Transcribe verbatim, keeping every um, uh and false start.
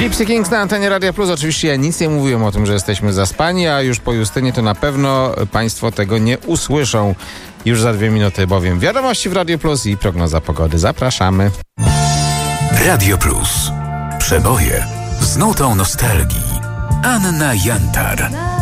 Gypsy Kings na antenie Radia Plus. Oczywiście ja nic nie mówiłem o tym, że jesteśmy zaspani, a już po Justynie to na pewno Państwo tego nie usłyszą już za dwie minuty, bowiem wiadomości w Radio Plus i prognoza pogody. Zapraszamy. Radio Plus. Przeboje z nutą nostalgii. Anna Jantar.